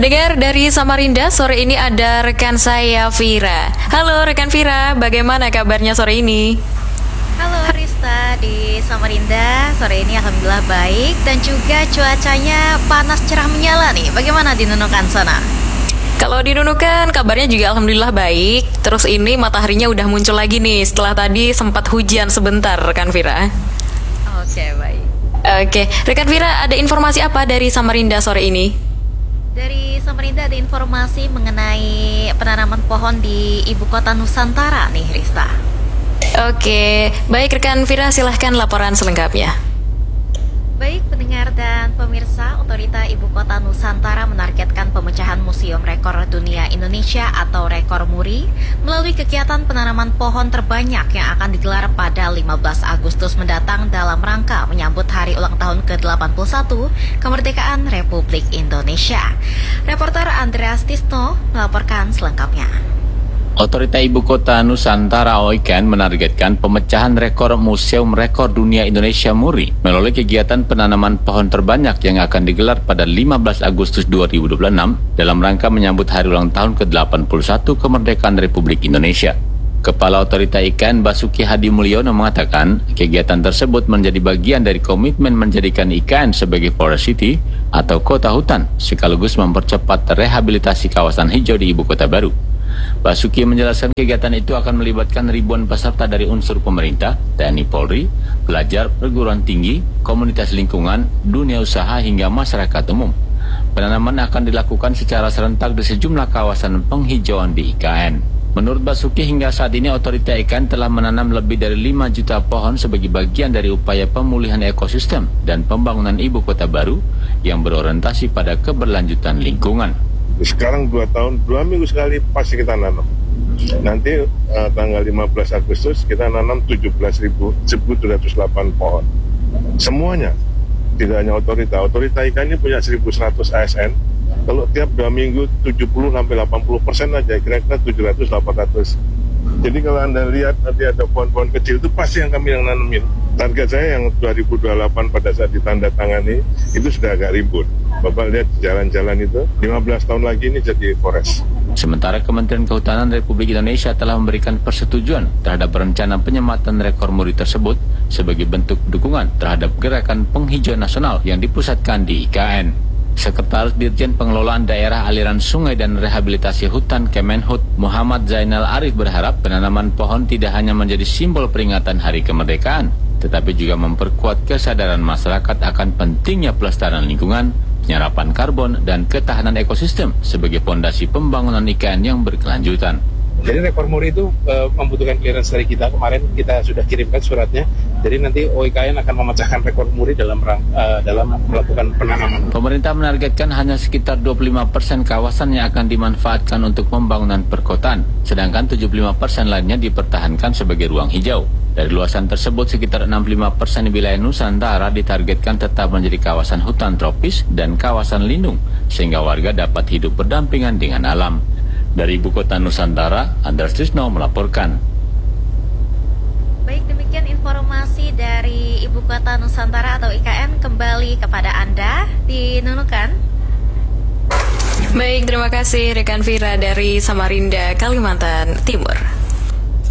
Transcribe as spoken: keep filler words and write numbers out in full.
Pendengar dari Samarinda, sore ini ada rekan saya Vira. Halo rekan Vira, bagaimana kabarnya sore ini? Halo Rista di Samarinda, sore ini alhamdulillah baik dan juga cuacanya panas cerah menyala nih. Bagaimana di Nunukan sana? Kalau di Nunukan kabarnya juga alhamdulillah baik. Terus ini mataharinya udah muncul lagi nih setelah tadi sempat hujan sebentar rekan Vira. Oke, baik. Oke, rekan Vira, ada informasi apa dari Samarinda sore ini? Dari Samarinda ada informasi mengenai penanaman pohon di ibu kota Nusantara nih Rista. Oke, baik rekan Vira, silahkan laporan selengkapnya. Baik pendengar dan pemirsa, Otorita Ibu Kota Nusantara menargetkan pemecahan Museum Rekor Dunia Indonesia atau Rekor Muri melalui kegiatan penanaman pohon terbanyak yang akan digelar pada lima belas Agustus mendatang dalam rangka menyambut hari ulang tahun ke delapan puluh satu kemerdekaan Republik Indonesia. Reporter Andreas Tisno melaporkan selengkapnya. Otorita Ibu Kota Nusantara O I K N menargetkan pemecahan rekor Museum Rekor Dunia Indonesia Muri melalui kegiatan penanaman pohon terbanyak yang akan digelar pada lima belas Agustus dua ribu dua puluh enam dalam rangka menyambut hari ulang tahun ke delapan puluh satu kemerdekaan Republik Indonesia. Kepala Otorita I K N Basuki Hadi Mulyono mengatakan kegiatan tersebut menjadi bagian dari komitmen menjadikan I K N sebagai Forest City atau kota hutan sekaligus mempercepat rehabilitasi kawasan hijau di ibu kota baru. Basuki menjelaskan kegiatan itu akan melibatkan ribuan peserta dari unsur pemerintah, T N I Polri, pelajar, perguruan tinggi, komunitas lingkungan, dunia usaha hingga masyarakat umum. Penanaman akan dilakukan secara serentak di sejumlah kawasan penghijauan di I K N. Menurut Basuki hingga saat ini otorita I K N telah menanam lebih dari lima juta pohon sebagai bagian dari upaya pemulihan ekosistem dan pembangunan ibu kota baru yang berorientasi pada keberlanjutan lingkungan. Sekarang dua tahun, dua minggu sekali pasti kita nanam. Nanti uh, tanggal lima belas Agustus kita nanam tujuh belas ribu tujuh ratus delapan pohon. Semuanya, tidak hanya otorita. Otorita I K N ini punya seribu seratus A S N. Kalau tiap dua minggu tujuh puluh sampai delapan puluh persen aja, kira-kira tujuh ratus sampai delapan ratus. Jadi kalau Anda lihat nanti ada pohon-pohon kecil itu pasti yang kami yang nanemin. Target saya yang dua ribu dua puluh delapan pada saat ditandatangani itu sudah agak ribut. Bapak lihat jalan-jalan itu, lima belas tahun lagi ini jadi forest. Sementara Kementerian Kehutanan Republik Indonesia telah memberikan persetujuan terhadap rencana penyematan rekor muri tersebut sebagai bentuk dukungan terhadap gerakan penghijauan nasional yang dipusatkan di I K N. Sekretaris Dirjen Pengelolaan Daerah Aliran Sungai dan Rehabilitasi Hutan Kemenhut Muhammad Zainal Arif berharap penanaman pohon tidak hanya menjadi simbol peringatan Hari Kemerdekaan, tetapi juga memperkuat kesadaran masyarakat akan pentingnya pelestarian lingkungan, penyerapan karbon, dan ketahanan ekosistem sebagai fondasi pembangunan I K N yang berkelanjutan. Jadi rekor muri itu e, membutuhkan clearance dari kita. Kemarin kita sudah kirimkan suratnya. Jadi nanti O I K N akan memecahkan rekor muri dalam e, dalam melakukan penanaman. Pemerintah menargetkan hanya sekitar dua puluh lima persen kawasan yang akan dimanfaatkan untuk pembangunan perkotaan, sedangkan tujuh puluh lima persen lainnya dipertahankan sebagai ruang hijau. Dari luasan tersebut, sekitar enam puluh lima persen wilayah Nusantara ditargetkan tetap menjadi kawasan hutan tropis dan kawasan lindung, sehingga warga dapat hidup berdampingan dengan alam. Dari Ibu Kota Nusantara, Andreas Tisno melaporkan. Baik, demikian informasi dari Ibu Kota Nusantara atau I K N kembali kepada Anda di Nunukan. Baik, terima kasih rekan Vira dari Samarinda, Kalimantan Timur.